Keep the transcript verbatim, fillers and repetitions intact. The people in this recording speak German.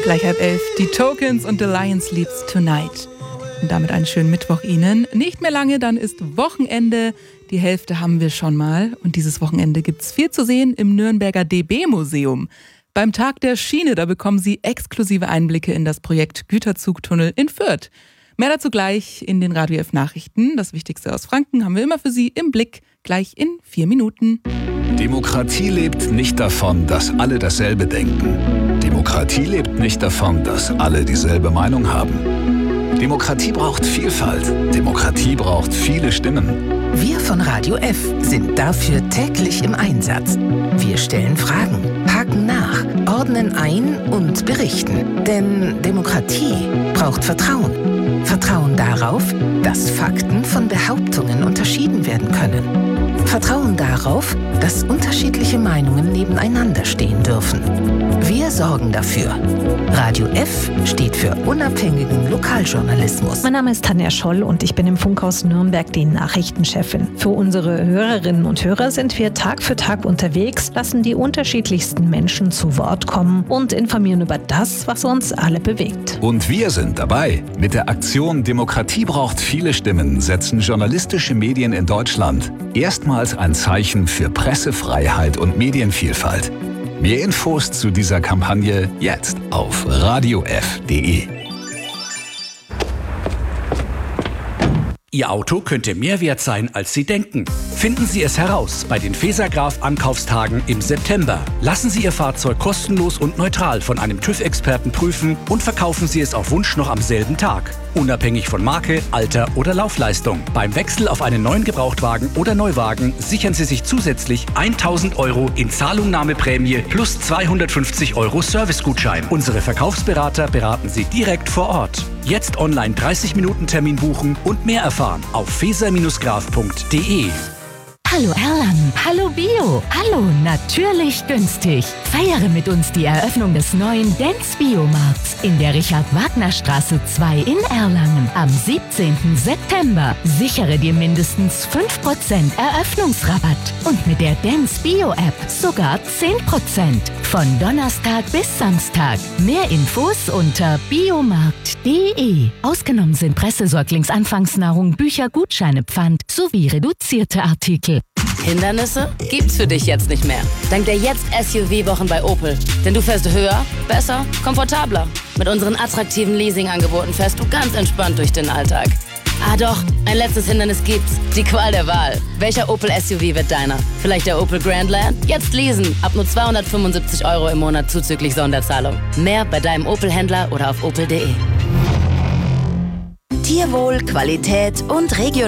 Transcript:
Gleich halb elf, die Tokens und The Lion Sleeps Tonight. Und damit einen schönen Mittwoch Ihnen. Nicht mehr lange, dann ist Wochenende. Die Hälfte haben wir schon mal. Und dieses Wochenende gibt's viel zu sehen im Nürnberger D B-Museum. Beim Tag der Schiene, da bekommen Sie exklusive Einblicke in das Projekt Güterzugtunnel in Fürth. Mehr dazu gleich in den Radio F Nachrichten. Das Wichtigste aus Franken haben wir immer für Sie im Blick, gleich in vier Minuten. Demokratie lebt nicht davon, dass alle dasselbe denken. Demokratie lebt nicht davon, dass alle dieselbe Meinung haben. Demokratie braucht Vielfalt. Demokratie braucht viele Stimmen. Wir von Radio F sind dafür täglich im Einsatz. Wir stellen Fragen, haken nach, ordnen ein und berichten. Denn Demokratie braucht Vertrauen. Vertrauen darauf, dass Fakten von Behauptungen unterschieden werden können. Vertrauen darauf, dass unterschiedliche Meinungen nebeneinander stehen dürfen. Wir sorgen dafür. Radio F steht für unabhängigen Lokaljournalismus. Mein Name ist Tanja Scholl und ich bin im Funkhaus Nürnberg die Nachrichtenchefin. Für unsere Hörerinnen und Hörer sind wir Tag für Tag unterwegs, lassen die unterschiedlichsten Menschen zu Wort kommen und informieren über das, was uns alle bewegt. Und wir sind dabei. Mit der Aktion Demokratie braucht viele Stimmen setzen journalistische Medien in Deutschland erstmals ein Zeichen für Pressefreiheit und Medienvielfalt. Mehr Infos zu dieser Kampagne jetzt auf radiof punkt de. Ihr Auto könnte mehr wert sein, als Sie denken. Finden Sie es heraus bei den Fesagraph-Ankaufstagen im September. Lassen Sie Ihr Fahrzeug kostenlos und neutral von einem TÜV-Experten prüfen und verkaufen Sie es auf Wunsch noch am selben Tag. Unabhängig von Marke, Alter oder Laufleistung. Beim Wechsel auf einen neuen Gebrauchtwagen oder Neuwagen sichern Sie sich zusätzlich tausend Euro in Zahlungnahmeprämie plus zweihundertfünfzig Euro Servicegutschein. Unsere Verkaufsberater beraten Sie direkt vor Ort. Jetzt online dreißig Minuten Termin buchen und mehr erfahren auf feser graph punkt de. Hallo Erlangen, hallo Bio, hallo natürlich günstig. Feiere mit uns die Eröffnung des neuen Dance Biomarkts in der Richard-Wagner-Straße zwei in Erlangen am siebzehnten September. Sichere dir mindestens fünf Prozent Eröffnungsrabatt und mit der Dance Bio App sogar zehn Prozent. Von Donnerstag bis Samstag. Mehr Infos unter biomarkt punkt de. Ausgenommen sind Pressesäuglingsanfangsnahrung, Bücher, Gutscheine, Pfand sowie reduzierte Artikel. Hindernisse gibt's für dich jetzt nicht mehr. Dank der Jetzt-S U V-Wochen bei Opel. Denn du fährst höher, besser, komfortabler. Mit unseren attraktiven Leasing-Angeboten fährst du ganz entspannt durch den Alltag. Ah doch, ein letztes Hindernis gibt's. Die Qual der Wahl. Welcher Opel S U V wird deiner? Vielleicht der Opel Grandland? Jetzt leasen. Ab nur zweihundertfünfundsiebzig Euro im Monat zuzüglich Sonderzahlung. Mehr bei deinem Opel-Händler oder auf opel punkt de. Tierwohl, Qualität und Region